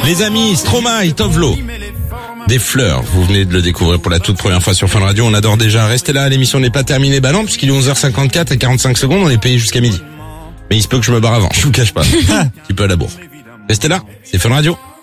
Les amis, Stromae, Tovlo. Des fleurs, vous venez de le découvrir pour la toute première fois sur Fun Radio, on adore déjà. Restez là, l'émission n'est pas terminée. Bah non, puisqu'il est 11h54 et 45 secondes, on est payé jusqu'à midi. Mais il se peut que je me barre avant, je vous cache pas. Un petit peu à la bourre. Restez là, c'est Fun Radio.